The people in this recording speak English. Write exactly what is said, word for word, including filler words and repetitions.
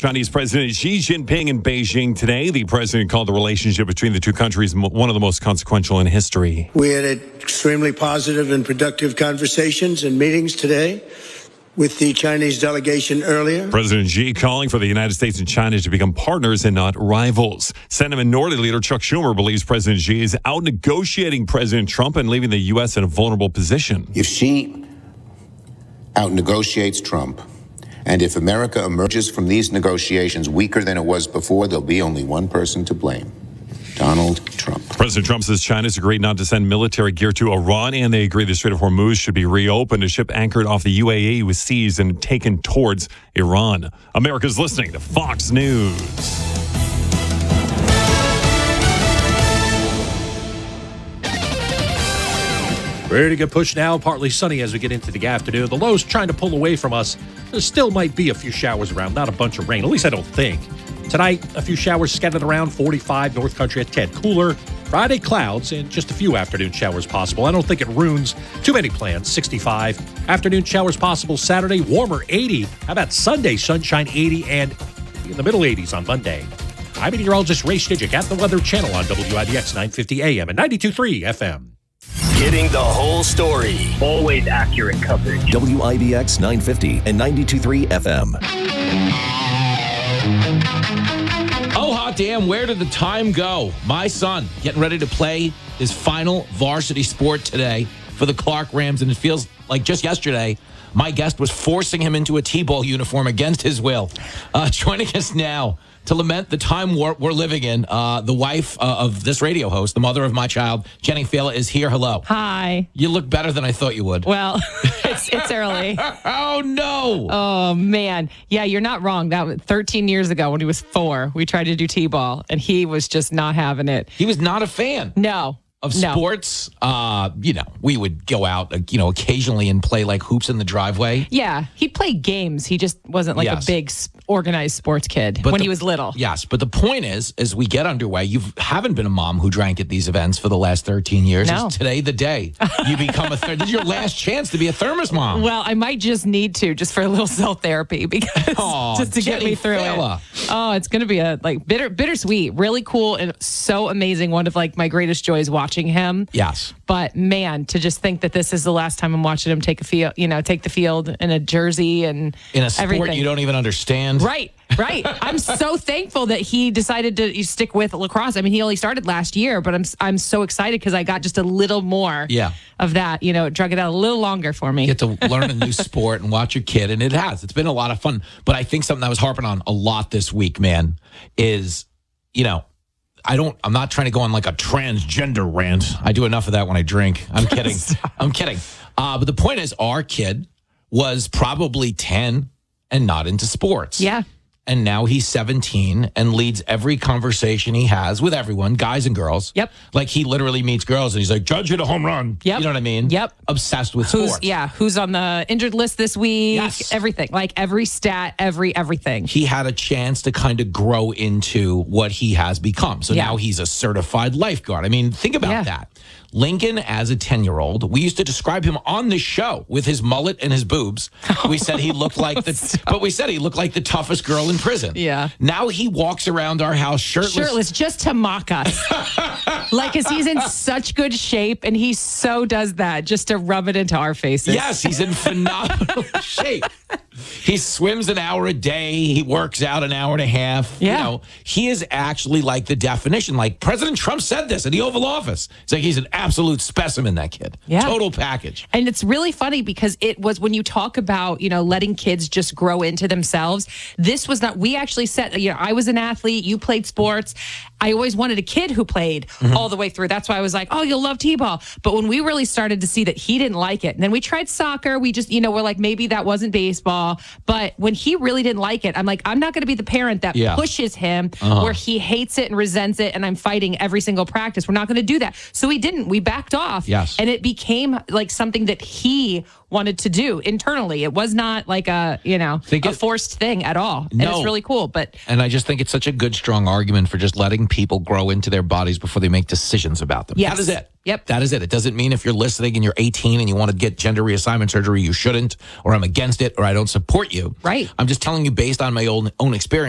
Chinese President Xi Jinping in Beijing today. The president called the relationship between the two countries one of the most consequential in history. We had extremely positive and productive conversations and meetings today with the Chinese delegation earlier. President Xi calling for the United States and China to become partners and not rivals. Senate Minority Leader Chuck Schumer believes President Xi is out-negotiating President Trump and leaving the U S in a vulnerable position. If Xi out-negotiates Trump, and if America emerges from these negotiations weaker than it was before, there'll be only one person to blame. Donald Trump. President Trump says China's agreed not to send military gear to Iran, and they agree the Strait of Hormuz should be reopened. A ship anchored off the U A E was seized and taken towards Iran. America's listening to Fox News. Ready to get pushed now. Partly sunny as we get into the afternoon. The low's trying to pull away from us. There still might be a few showers around, not a bunch of rain. At least I don't think. Tonight, a few showers scattered around, forty-five, North Country a tad cooler. Friday, clouds and just a few afternoon showers possible. I don't think it ruins too many plans, sixty-five. Afternoon showers possible Saturday, warmer, eighty. How about Sunday, sunshine, eighty, and in the middle eighties on Monday. I'm meteorologist Ray Stidgick at the Weather Channel on W I B X nine fifty A M and ninety-two point three F M. Getting the whole story. Always accurate coverage. W I B X nine fifty and ninety-two point three F M. Oh, hot damn, where did the time go? My son getting ready to play his final varsity sport today for the Clark Rams, and it feels like just yesterday my guest was forcing him into a T-ball uniform against his will. Uh, joining us now to lament the time warp we're living in, uh, the wife uh, of this radio host, the mother of my child, Jenny Fela, is here. Hello. Hi. You look better than I thought you would. Well, it's it's early. Oh, no. Oh, man. Yeah, you're not wrong. That was thirteen years ago when he was four, we tried to do T-ball, and he was just not having it. He was not a fan. No. Of No. sports, uh, you know, we would go out, uh, you know, occasionally and play like hoops in the driveway. Yeah, he'd play games. He just wasn't like Yes. a big s- organized sports kid But when the- he was little. Yes, but the point is, as we get underway, you haven't been a mom who drank at these events for the last thirteen years. No. Is today the day you become a third? This is your last chance to be a thermos mom. Well, I might just need to, just for a little self therapy, because Aw, just to get Jenny me through Fela. it. Oh, it's going to be a like bitter, bittersweet, really cool, and so amazing. One of like my greatest joys watching him. Yes. But man, to just think that this is the last time I'm watching him take a field, you know, take the field in a jersey and In a sport everything. you don't even understand. Right, right. I'm so thankful that he decided to stick with lacrosse. I mean, he only started last year, but I'm I'm so excited because I got just a little more Yeah. of that. You know, it drug it out a little longer for me. You get to learn a new sport and watch your kid, and it has. It's been a lot of fun. But I think something I was harping on a lot this week, man, is, you know, I don't, I'm not trying to go on like a transgender rant. I do enough of that when I drink. I'm kidding. I'm kidding. Uh, but the point is, our kid was probably ten and not into sports. Yeah. And now he's seventeen and leads every conversation he has with everyone, guys and girls. Yep. Like he literally meets girls and he's like, Judge hit a home run. Yep. You know what I mean? Yep. Obsessed with Who's sports. yeah? Who's on the injured list this week? Yes. Everything, like every stat, every everything. He had a chance to kind of grow into what he has become. So Yeah. now he's a certified lifeguard. I mean, think about Yeah. that. Lincoln, as a ten-year-old, we used to describe him on the show with his mullet and his boobs. We said he looked like the, but we said he looked like the toughest girl in prison. Yeah. Now he walks around our house shirtless. Shirtless, just to mock us. Like, cause he's in such good shape, and he so does that just to rub it into our faces. Yes, he's in phenomenal shape. He swims an hour a day. He works out an hour and a half. Yeah. You know, he is actually like the definition. Like President Trump said this in the Oval Office. It's like he's an absolute specimen, that kid. Yeah. Total package. And it's really funny because it was when you talk about, you know, letting kids just grow into themselves. This was not, we actually said, you know, I was an athlete, you played sports. I always wanted a kid who played Mm-hmm. all the way through. That's why I was like, oh, you'll love T-ball. But when we really started to see that he didn't like it, and then we tried soccer, we just, you know, we're like, maybe that wasn't baseball. But when he really didn't like it, I'm like, I'm not going to be the parent that Yeah. pushes him Uh-huh. where he hates it and resents it, and I'm fighting every single practice. We're not going to do that. So we didn't. We backed off. Yes. And it became like something that he wanted to do internally. It was not like a, you know, Think a it- forced thing at all. And No. it's really cool. But And I just think it's such a good, strong argument for just letting people grow into their bodies before they make decisions about them. Yes. That is it. Yep. That is it. It doesn't mean if you're listening and you're eighteen and you want to get gender reassignment surgery, you shouldn't, or I'm against it, or I don't support you. Right. I'm just telling you based on my own, own experience.